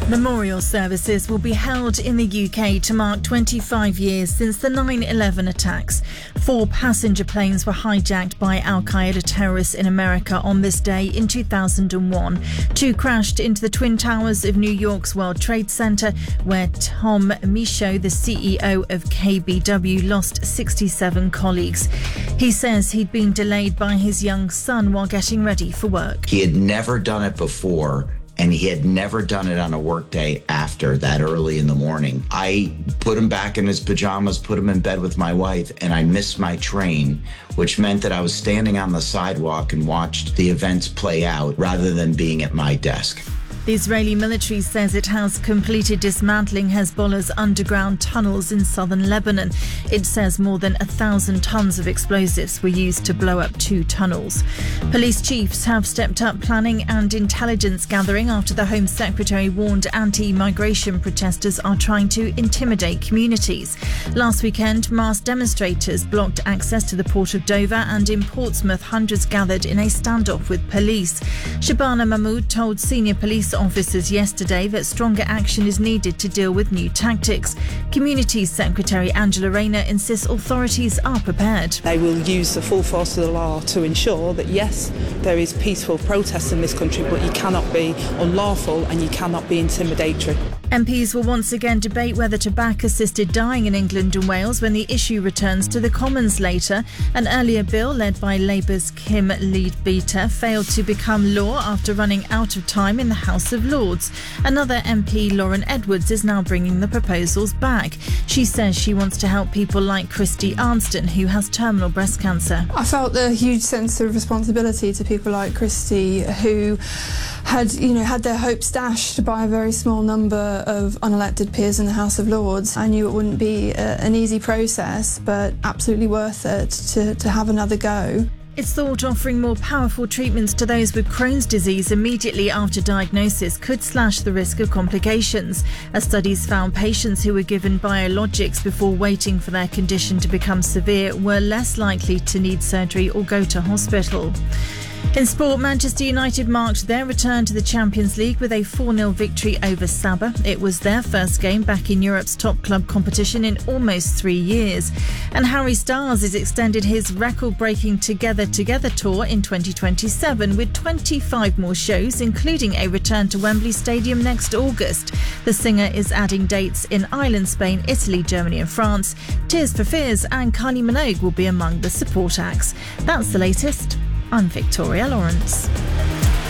Memorial services will be held in the UK to mark 25 years since the 9/11 attacks. 4 passenger planes were hijacked by Al-Qaeda terrorists in America on this day in 2001. 2 crashed into the Twin Towers of New York's World Trade Center, where Tom Michaud, the CEO of KBW, lost 67 colleagues. He says he'd been delayed by his young son while getting ready for work. He had never done it before, and he had never done it on a workday after that early in the morning. I put him back in his pajamas, put him in bed with my wife, and I missed my train, which meant that I was standing on the sidewalk and watched the events play out rather than being at my desk. The Israeli military says it has completed dismantling Hezbollah's underground tunnels in southern Lebanon. It says more than 1,000 tons of explosives were used to blow up 2 tunnels. Police chiefs have stepped up planning and intelligence gathering after the Home Secretary warned anti-migration protesters are trying to intimidate communities. Last weekend, mass demonstrators blocked access to the port of Dover, and in Portsmouth, hundreds gathered in a standoff with police. Shabana Mahmood told senior police officers yesterday that stronger action is needed to deal with new tactics. Communities Secretary Angela Rayner insists authorities are prepared. They will use the full force of the law to ensure that, yes, there is peaceful protest in this country, but you cannot be unlawful and you cannot be intimidatory. MPs will once again debate whether to back assisted dying in England and Wales when the issue returns to the Commons later. An earlier bill led by Labour's Kim Leadbeater failed to become law after running out of time in the House of Lords. Another MP, Lauren Edwards, is now bringing the proposals back. She says she wants to help people like Christy Arnston, who has terminal breast cancer. I felt a huge sense of responsibility to people like Christy, who had their hopes dashed by a very small number of unelected peers in the House of Lords. I knew it wouldn't be an easy process, but absolutely worth it to have another go. It's thought offering more powerful treatments to those with Crohn's disease immediately after diagnosis could slash the risk of complications. A study's found patients who were given biologics before waiting for their condition to become severe were less likely to need surgery or go to hospital. In sport, Manchester United marked their return to the Champions League with a 4-0 victory over Sabah. It was their first game back in Europe's top club competition in almost 3 years. And Harry Styles has extended his record-breaking Together Together tour in 2027 with 25 more shows, including a return to Wembley Stadium next August. The singer is adding dates in Ireland, Spain, Italy, Germany and France. Tears for Fears and Kylie Minogue will be among the support acts. That's the latest. I'm Victoria Lawrence.